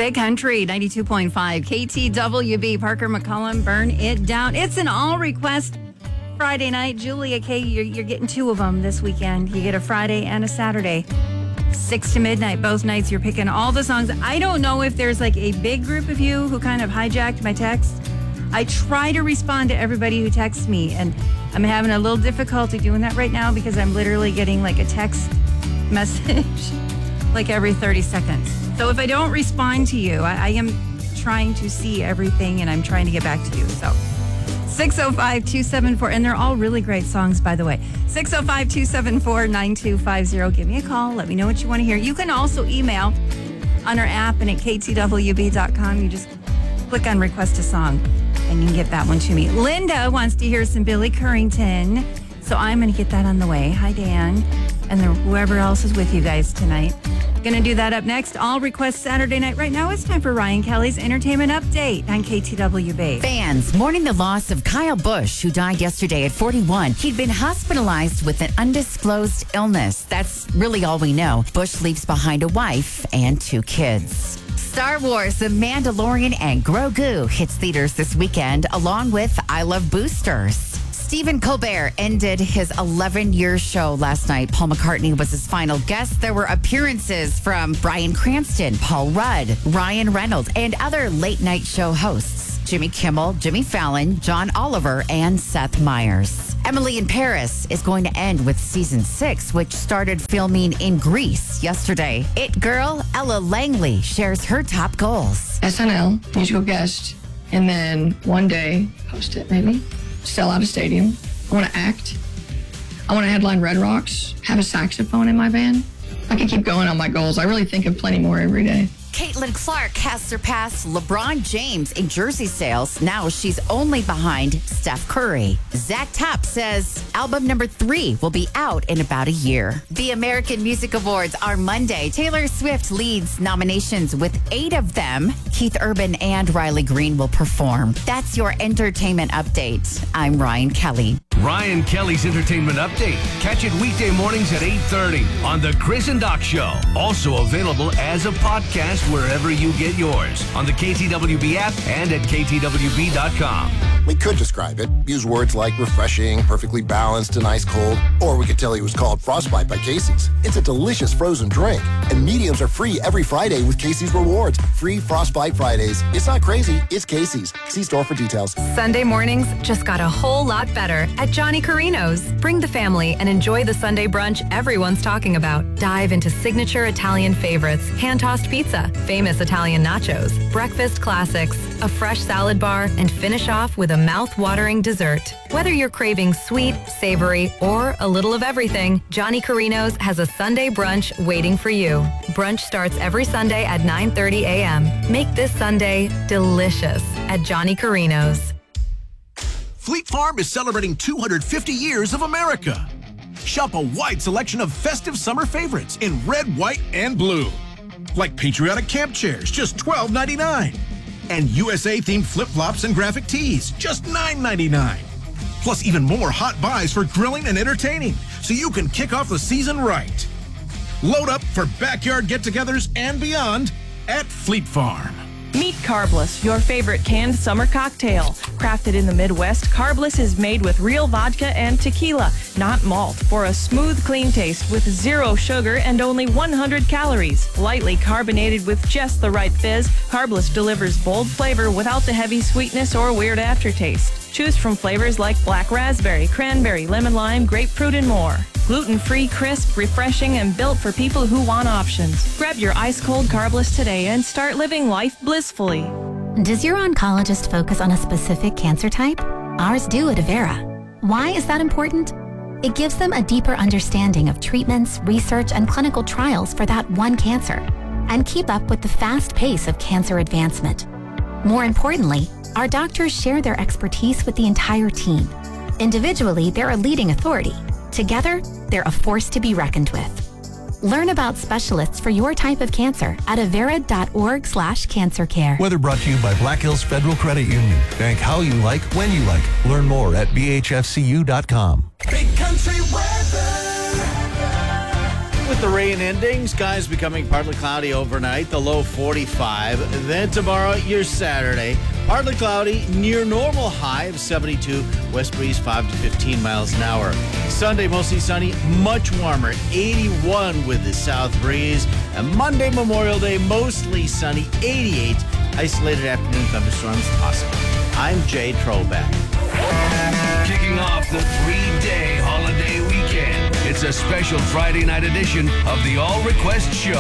Big Country, 92.5. KTWB, Parker McCollum, Burn It Down. It's an all-request Friday night. Julia K., you're getting two of them this weekend. You get a Friday and a Saturday. 6 to midnight, both nights. You're picking all the songs. I don't know if there's like a big group of you who kind of hijacked my text. I try to respond to everybody who texts me, and I'm having a little difficulty doing that right now because I'm literally getting like a text message like every 30 seconds. So if I don't respond to you, I am trying to see everything and I'm trying to get back to you. So 605-274, and they're all really great songs, by the way. 605-274-9250. Give me a call. Let me know what you want to hear. You can also email on our app and at ktwb.com. You just click on request a song and you can get that one to me. Linda wants to hear some Billy Currington, so I'm going to get that on the way. Hi, Dan, and whoever else is with you guys tonight. Going to do that up next. All requests Saturday night. Right now, it's time for Ryan Kelly's Entertainment Update on KTWB. Fans mourning the loss of Kyle Busch, who died yesterday at 41. He'd been hospitalized with an undisclosed illness. That's really all we know. Busch leaves behind a wife and 2 kids. Star Wars, The Mandalorian, and Grogu hits theaters this weekend, along with I Love Boosters. Stephen Colbert ended his 11-year show last night. Paul McCartney was his final guest. There were appearances from Bryan Cranston, Paul Rudd, Ryan Reynolds, and other late-night show hosts. Jimmy Kimmel, Jimmy Fallon, John Oliver, and Seth Meyers. Emily in Paris is going to end with season 6, which started filming in Greece yesterday. It girl Ella Langley shares her top goals. SNL, musical guest, and then one day, host it maybe. Sell out a stadium. I want to act. I want to headline Red Rocks, have a saxophone in my band. I can keep going on my goals. I really think of plenty more every day. Caitlin Clark has surpassed LeBron James in jersey sales. Now she's only behind Steph Curry. Zach Top says album number 3 will be out in about a year. The American Music Awards are Monday. Taylor Swift leads nominations with 8 of them. Keith Urban and Riley Green will perform. That's your entertainment update. I'm Ryan Kelly. Ryan Kelly's Entertainment Update. Catch it weekday mornings at 8:30 on The Chris and Doc Show. Also available as a podcast wherever you get yours on the KTWB app and at ktwb.com. We could describe it, use words like refreshing, perfectly balanced, and ice cold, or we could tell you it was called Frostbite by Casey's. It's a delicious frozen drink, and mediums are free every Friday with Casey's Rewards. Free Frostbite Fridays. It's not crazy, it's Casey's. See store for details. Sunday mornings just got a whole lot better at Johnny Carino's. Bring the family and enjoy the Sunday brunch everyone's talking about. Dive into signature Italian favorites, hand-tossed pizza, famous Italian nachos, breakfast classics, a fresh salad bar, and finish off with a mouth-watering dessert. Whether you're craving sweet, savory, or a little of everything, Johnny Carino's has a Sunday brunch waiting for you. Brunch starts every Sunday at 9:30 a.m. Make this Sunday delicious at Johnny Carino's. Fleet Farm is celebrating 250 years of America. Shop a wide selection of festive summer favorites in red, white, and blue. Like patriotic camp chairs, just $12.99. And USA-themed flip-flops and graphic tees, just $9.99. Plus even more hot buys for grilling and entertaining, so you can kick off the season right. Load up for backyard get-togethers and beyond at Fleet Farm. Meet Carbless, your favorite canned summer cocktail. Crafted in the Midwest, Carbless is made with real vodka and tequila, not malt, for a smooth, clean taste with 0 sugar and only 100 calories. Lightly carbonated with just the right fizz, Carbless delivers bold flavor without the heavy sweetness or weird aftertaste. Choose from flavors like black raspberry, cranberry, lemon lime, grapefruit, and more. Gluten-free, crisp, refreshing, and built for people who want options. Grab your ice-cold Carbless today and start living life blissfully. Does your oncologist focus on a specific cancer type? Ours do at Avera. Why is that important? It gives them a deeper understanding of treatments, research, and clinical trials for that one cancer, and keep up with the fast pace of cancer advancement. More importantly, our doctors share their expertise with the entire team. Individually, they're a leading authority. Together, they're a force to be reckoned with. Learn about specialists for your type of cancer at avera.org/cancercare. Weather brought to you by Black Hills Federal Credit Union. Bank how you like, when you like. Learn more at bhfcu.com. Big Country weather. With the rain ending, skies becoming partly cloudy overnight, the low 45. Then tomorrow, your Saturday, partly cloudy, near normal high of 72, west breeze 5 to 15 miles an hour. Sunday, mostly sunny, much warmer, 81 with the south breeze. And Monday, Memorial Day, mostly sunny, 88. Isolated afternoon thunderstorms possible. I'm Jay Trobeck. Kicking off the 3-day holiday weekend. It's a special Friday night edition of the All Request Show.